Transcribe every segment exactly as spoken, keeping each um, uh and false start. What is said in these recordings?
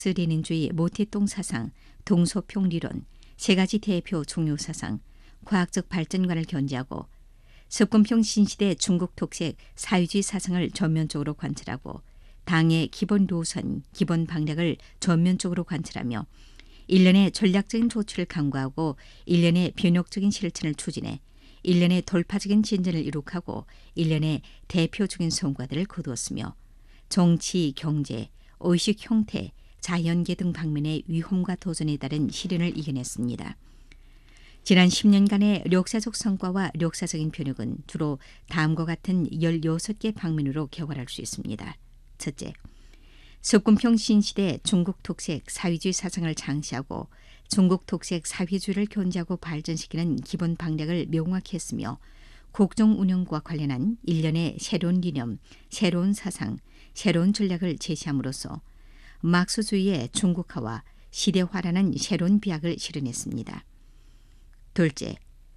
레닌주의 모태동 사상, 동서평 리론, 세 가지 대표 종료 사상, 과학적 발전관을 견지하고 석군평 신시대 중국 독색 사회주의 사상을 전면적으로 관철하고 당의 기본 노선, 기본 방략을 전면적으로 관철하며 일련의 전략적인 조치를 강구하고 일련의 변혁적인 실천을 추진해 일련의 돌파적인 진전을 이룩하고 일련의 대표적인 성과들을 거두었으며 정치, 경제, 의식 형태, 자연계 등 방면의 위험과 도전에 따른 시련을 이겨냈습니다. 지난 십 년간의 역사적 성과와 역사적인 변혁은 주로 다음과 같은 열여섯 개 방면으로 격언할 수 있습니다. 첫째, 석군평 신시대 중국 독색 사회주의 사상을 창시하고 중국 독색 사회주의를 견지하고 발전시키는 기본 방략을 명확히 했으며 국정 운영과 관련한 일련의 새로운 이념, 새로운 사상, 새로운 전략을 제시함으로써 막스주의의 중국화와 시대화라는 새로운 비약을 실현했습니다. 둘째,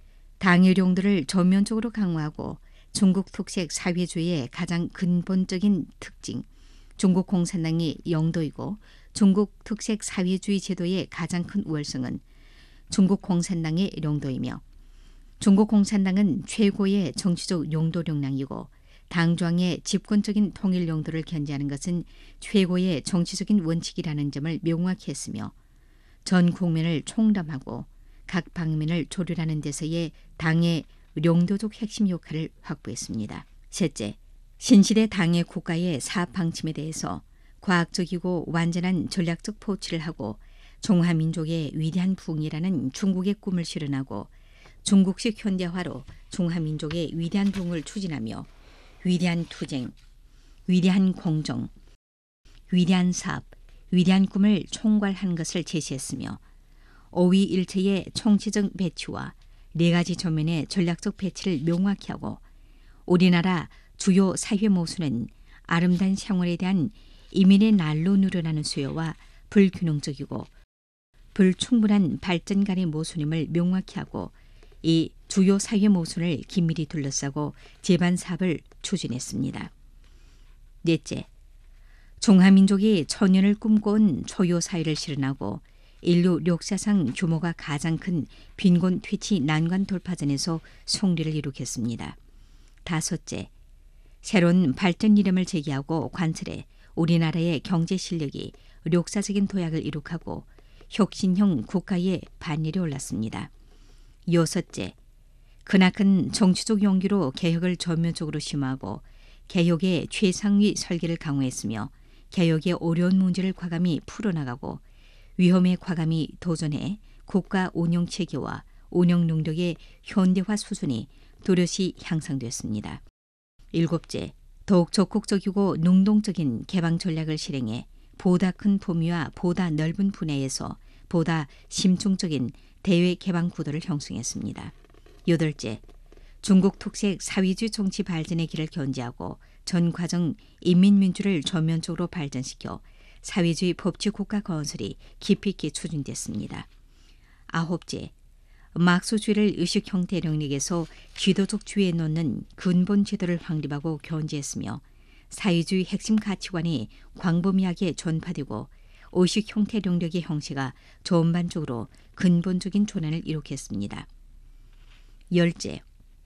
당의 용도를 전면적으로 강화하고 중국 특색 사회주의의 가장 근본적인 특징, 중국 공산당이 영도이고 중국 특색 사회주의 제도의 가장 큰 우월성은 중국 공산당의 용도이며 중국 공산당은 최고의 정치적 용도력량이고 당중앙의 집권적인 통일 용도를 견지하는 것은 최고의 정치적인 원칙이라는 점을 명확히 했으며 전 국민을 총담하고 각 방면을 조율하는 데서의 당의 용도적 핵심 역할을 확보했습니다. 셋째, 신시대 당의 국가의 사업 방침에 대해서 과학적이고 완전한 전략적 포치를 하고 중화민족의 위대한 부흥이라는 중국의 꿈을 실현하고 중국식 현대화로 중화민족의 위대한 부흥을 추진하며 위대한 투쟁, 위대한 공정, 위대한 사업, 위대한 꿈을 총괄한 것을 제시했으며 오위일체의 총체적 배치와 네 가지 전면의 전략적 배치를 명확히 하고 우리나라 주요 사회 모순은 아름다운 생활에 대한 이민의 날로 늘어나는 수요와 불균형적이고 불충분한 발전간의 모순임을 명확히 하고 이 주요 사회 모순을 긴밀히 둘러싸고 제반 사업을 추진했습니다. 넷째, 중화민족이 천년을 꿈꿔온 초유 사회를 실현하고 인류 역사상 규모가 가장 큰 빈곤 퇴치 난관 돌파전에서 승리를 이룩했습니다. 다섯째, 새로운 발전 이름을 제기하고 관철해 우리나라의 경제 실력이 역사적인 도약을 이룩하고 혁신형 국가의 반열에 올랐습니다. 여섯째, 크나큰 정치적 용기로 개혁을 전면적으로 심화하고 개혁의 최상위 설계를 강화했으며 개혁의 어려운 문제를 과감히 풀어나가고 위험에 과감히 도전해 국가 운영 체계와 운영 능력의 현대화 수준이 뚜렷이 향상됐습니다. 일곱째, 더욱 적극적이고 능동적인 개방 전략을 실행해 보다 큰 범위와 보다 넓은 분야에서 보다 심층적인 대외 개방 구도를 형성했습니다. 여덟째, 중국 특색 사회주의 정치 발전의 길을 견지하고 전 과정 인민민주를 전면적으로 발전시켜 사회주의 법치 국가 건설이 깊이 있게 추진됐습니다. 아홉째, 막스주의를 의식 형태 영역에서 지도적 주의에 놓는 근본 제도를 확립하고 견지했으며 사회주의 핵심 가치관이 광범위하게 전파되고 의식 형태 영역의 형식가 전반적으로 근본적인 전환을 이룩했습니다. 열째,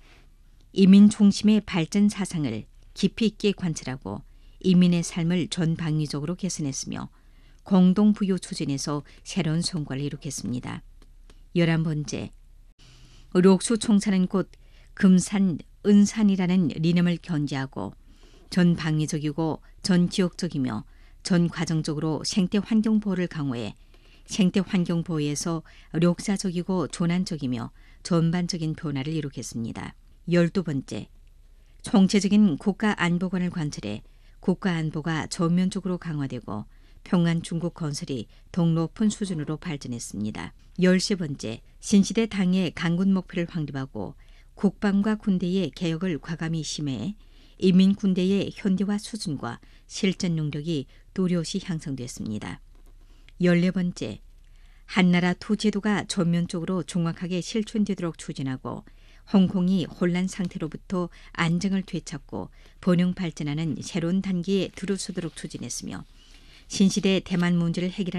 이민 중심의 발전 사상을 깊이 있게 관찰하고 이민의 삶을 전방위적으로 개선했으며 공동부유 추진에서 새로운 성과를 이룩했습니다. 열한 번째, 록수 총사는 곧 금산, 은산이라는 리념을 견지하고 전방위적이고 전지역적이며 전과정적으로 생태환경보호를 강화해 생태환경보호에서 역사적이고 전환적이며 전반적인 변화를 이룩했습니다. 열두 번째, 총체적인 국가안보관을 관철해 국가안보가 전면적으로 강화되고 평안 중국 건설이 더 높은 수준으로 발전했습니다. 열세 번째, 신시대 당의 강군 목표를 확립하고 국방과 군대의 개혁을 과감히 심해 인민군대의 현대화 수준과 실전 능력이 뚜렷이 향상됐습니다. 열네 번째, 한나라 두 제도가 전면적으로 정확하게 실천되도록 추진하고 홍콩이 혼란 상태로부터 안정을 되찾고 번영 발전하는 새로운 단계에 들어서도록 추진했으며 신시대 대만 문제를 해결할